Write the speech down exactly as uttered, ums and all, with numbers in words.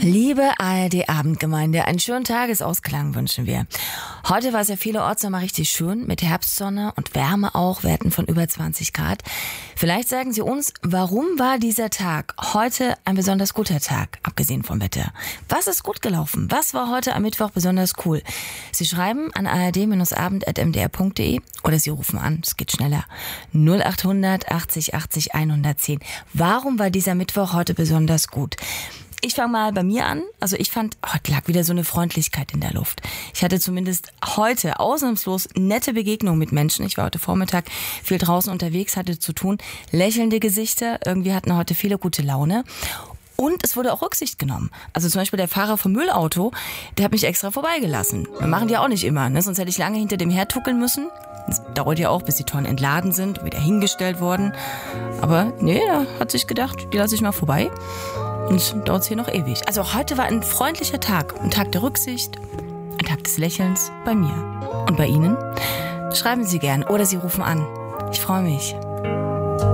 Liebe A R D-Abendgemeinde, einen schönen Tagesausklang wünschen wir. Heute war es ja vielerorts nochmal richtig schön, mit Herbstsonne und Wärme auch, Werten von über zwanzig Grad. Vielleicht sagen Sie uns, warum war dieser Tag heute ein besonders guter Tag, abgesehen vom Wetter? Was ist gut gelaufen? Was war heute am Mittwoch besonders cool? Sie schreiben an a r d abend at m d r punkt d e oder Sie rufen an, es geht schneller, null achthundert achtzig achtzig hundertzehn. Warum war dieser Mittwoch heute besonders gut? Ich fange mal bei mir an. Also ich fand, heute lag wieder so eine Freundlichkeit in der Luft. Ich hatte zumindest heute ausnahmslos nette Begegnungen mit Menschen. Ich war heute Vormittag viel draußen unterwegs, hatte zu tun. Lächelnde Gesichter, irgendwie hatten heute viele gute Laune. Und es wurde auch Rücksicht genommen. Also zum Beispiel der Fahrer vom Müllauto, der hat mich extra vorbeigelassen. Wir machen die auch nicht immer, ne? Sonst hätte ich lange hinter dem hertuckeln müssen. Das dauert ja auch, bis die Tonnen entladen sind und wieder hingestellt worden. Aber nee, er hat sich gedacht, die lasse ich mal vorbei. Und dauert es hier noch ewig. Also heute war ein freundlicher Tag. Ein Tag der Rücksicht, ein Tag des Lächelns bei mir. Und bei Ihnen? Schreiben Sie gern oder Sie rufen an. Ich freue mich.